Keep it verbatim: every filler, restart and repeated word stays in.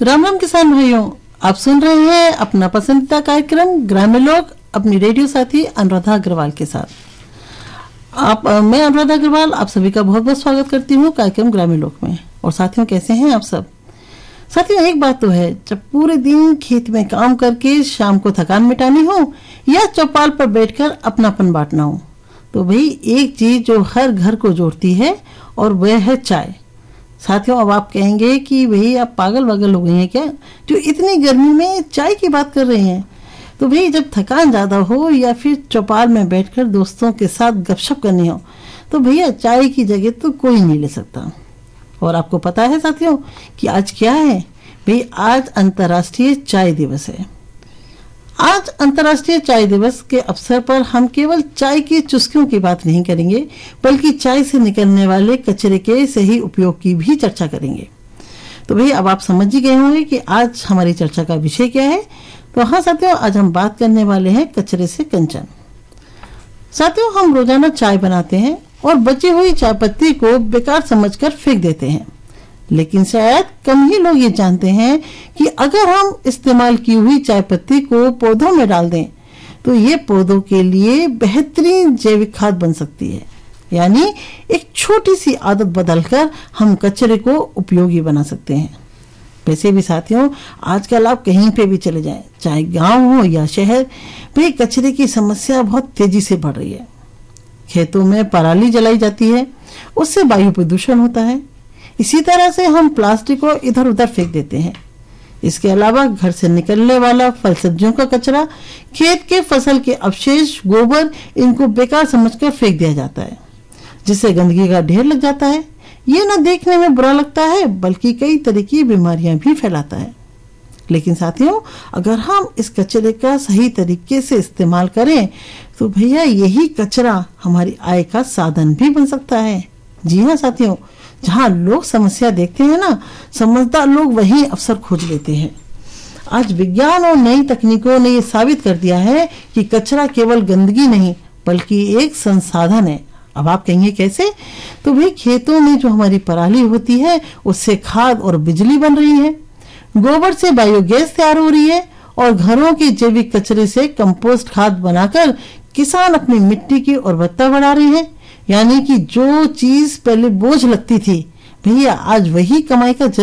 राम राम किसान भाइयों, आप सुन रहे हैं अपना पसंदीदा कार्यक्रम ग्रामीण लोग अपनी रेडियो साथी अनुराधा अग्रवाल के साथ। आप मैं अनुराधा अग्रवाल आप सभी का बहुत बहुत स्वागत करती हूँ कार्यक्रम ग्रामीण लोक में। और साथियों, कैसे हैं आप सब? साथियों, एक बात तो है, जब पूरे दिन खेत में काम करके शाम को थकान मिटानी हो या चौपाल पर बैठकर अपनापन बांटना हो, तो भाई एक चीज जो हर घर को जोड़ती है और वह है चाय। साथियों, अब आप कहेंगे कि भाई आप पागल वागल हो गई हैं क्या, जो इतनी गर्मी में चाय की बात कर रही हैं? तो भाई जब थकान ज़्यादा हो या फिर चौपाल में बैठकर दोस्तों के साथ गपशप करनी हो, तो भैया चाय की जगह तो कोई नहीं ले सकता। और आपको पता है साथियों कि आज क्या है? भाई आज अंतर्राष्ट्रीय चाय दिवस है। आज अंतर्राष्ट्रीय चाय दिवस के अवसर पर हम केवल चाय की चुस्कियों की बात नहीं करेंगे, बल्कि चाय से निकलने वाले कचरे के सही उपयोग की भी चर्चा करेंगे। तो भाई अब आप समझ ही गए होंगे कि आज हमारी चर्चा का विषय क्या है। तो हाँ साथियों, आज हम बात करने वाले हैं कचरे से कंचन। साथियों, हम रोजाना चाय बनाते हैं और बची हुई चाय पत्ती को बेकार समझकर फेंक देते हैं, लेकिन शायद कम ही लोग ये जानते हैं कि अगर हम इस्तेमाल की हुई चाय पत्ती को पौधों में डाल दें तो ये पौधों के लिए बेहतरीन जैविक खाद बन सकती है। यानी एक छोटी सी आदत बदलकर हम कचरे को उपयोगी बना सकते हैं। वैसे भी साथियों, आजकल आप कहीं पे भी चले जाएं, चाहे गांव हो या शहर, भाई कचरे की समस्या बहुत तेजी से बढ़ रही है। खेतों में पराली जलाई जाती है, उससे वायु प्रदूषण होता है। इसी तरह से हम प्लास्टिक को इधर उधर फेंक देते हैं। इसके अलावा घर से निकलने वाला फल सब्जियों का कचरा, खेत के फसल के अवशेष, गोबर, इनको बेकार समझकर फेंक दिया जाता है, जिससे गंदगी का ढेर लग जाता है। ये न देखने में बुरा लगता है, बल्कि कई तरह की बीमारियां भी फैलाता है। लेकिन साथियों, अगर हम इस कचरे का सही तरीके से इस्तेमाल करें तो भैया यही कचरा हमारी आय का साधन भी बन सकता है। जी हाँ साथियों, जहाँ लोग समस्या देखते हैं ना, समझदार लोग वही अवसर खोज लेते हैं। आज विज्ञान और नई तकनीकों ने ये साबित कर दिया है कि कचरा केवल गंदगी नहीं, बल्कि एक संसाधन है। अब आप कहेंगे कैसे? तो भाई खेतों में जो हमारी पराली होती है, उससे खाद और बिजली बन रही है, गोबर से बायोगैस तैयार हो रही है, और घरों के जैविक कचरे से कंपोस्ट खाद बनाकर किसान अपनी मिट्टी की उर्वरता बढ़ा रहे हैं। यानी कि जो चीज पहले बोझ लगती थी, भैया आज वही कमाई का